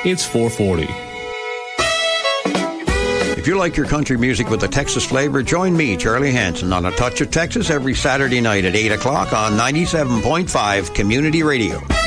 it's 440. If you like your country music with a Texas flavor, join me, Charlie Hanson, on A Touch of Texas every Saturday night at 8 o'clock on 97.5 Community Radio.